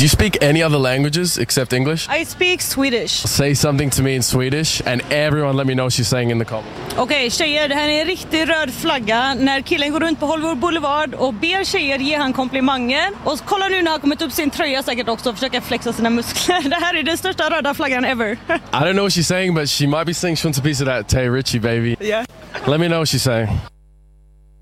you speak any other languages except English? I speak Swedish. Say something to me in Swedish and everyone let me know she's saying in the comments. Okej, tjejer, det här är en riktig röd flagga när killen går runt på Hollywood Boulevard och ber tjejer ge han komplimanger. Och kolla nu när han kommit upp sin tröja säkert också och försöker flexa sina muskler. Det här är den största röda flaggan ever. I don't know what she's saying, but she might be saying she wants a piece of that Tay Ritchie, baby. Yeah. Let me know what she's saying.